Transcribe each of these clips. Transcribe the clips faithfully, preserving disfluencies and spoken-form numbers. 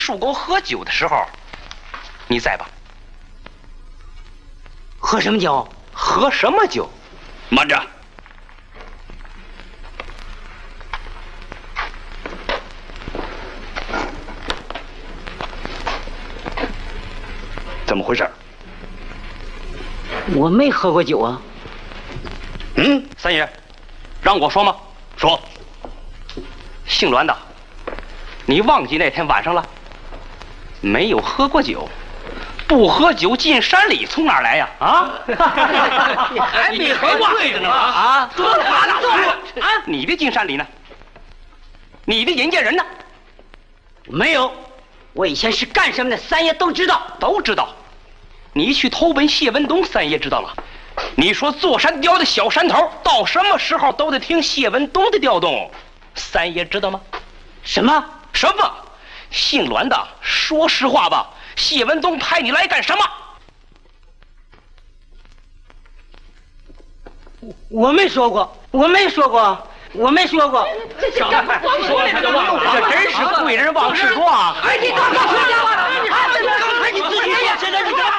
树沟喝酒的时候，你在吧？ 喝什么酒？ 喝什么酒？ 慢着！怎么回事？ 我没喝过酒啊。 嗯，三爷，让我说吗？ 说。 姓栾的，你忘记那天晚上了？没有喝过酒，不喝酒进山里从哪儿来呀？啊！ 你还没喝过对着呢啊！喝了话了啊！你的进山里呢？你的引荐人呢？ 没有，我以前是干什么的，三爷都知道， 都知道。你去投奔谢文东，三爷知道了。你说坐山雕的小山头，到什么时候都得听谢文东的调动，三爷知道吗？ 什么什么？姓栾的，说实话吧，谢文东派你来干什么？ 我没说过，我没说过，我没说过。 说了他就忘了，这真是贵人忘事多啊！ 哎，你干嘛说瞎话？刚才你自己也现在你干嘛？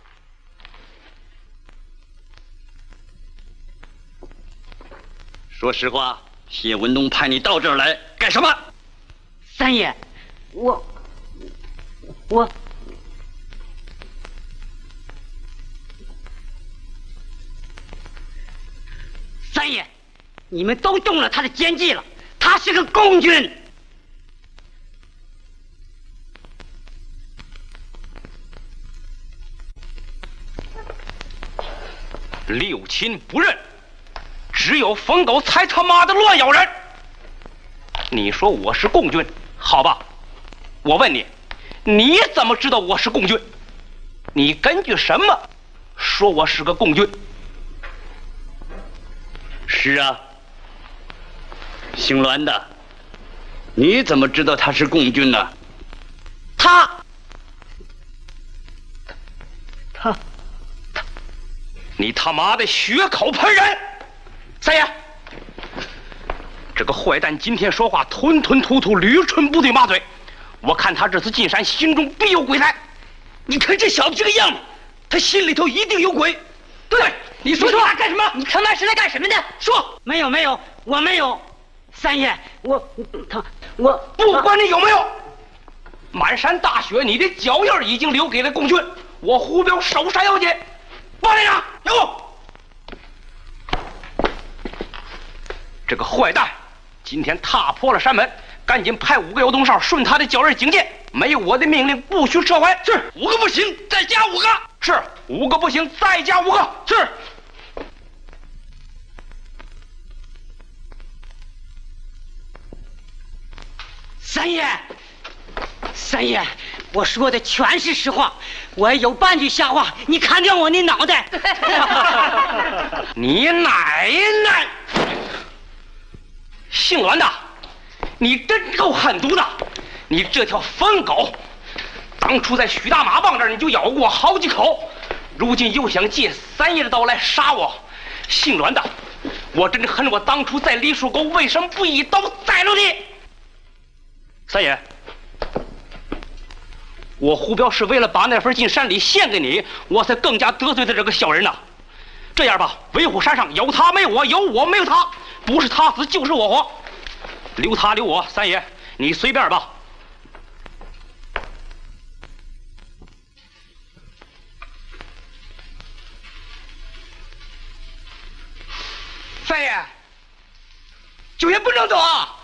说实话，谢文东派你到这儿来干什么？ 三爷，我我三爷，你们都中了他的奸计了，他是个共军。 六亲不认，只有疯狗才他妈的乱咬人。你说我是共军，好吧？我问你，你怎么知道我是共军？你根据什么说我是个共军？ 是啊，姓栾的，你怎么知道他是共军呢？ 他他他，你他妈的血口喷人！三爷，这个坏蛋今天说话吞吞吐吐，驴唇不对马嘴。我看他这次进山，心中必有鬼才。 你看这小子这个样子，他心里头一定有鬼。 对，你说说他干什么？ 你他妈是来干什么的？ 说。 没有没有，我没有。三爷，我他我不管你有没有，满山大雪，你的脚印已经留给了共军。我胡彪守山要紧。报连长，有。这个坏蛋今天踏破了山门，赶紧派五个游动哨顺他的脚印警戒。没有我的命令，不许撤回。 是，五个不行，再加五个。 是，五个不行，再加五个。 是。 三爷，三爷，我说的全是实话，我有半句瞎话，你砍掉我的脑袋。 你奶奶！姓栾的，你真够狠毒的！你这条疯狗，当初在许大马棒这儿你就咬过我好几口，如今又想借三爷的刀来杀我。姓栾的，我真恨我当初在梨树沟为什么不一刀宰了你！三爷，我胡彪是为了把那份进山里献给你，我才更加得罪的这个小人呐。这样吧，维护山上有他没我，有我没有他，不是他死就是我活，留他留我，三爷你随便吧。 三爷，九爷不能走啊！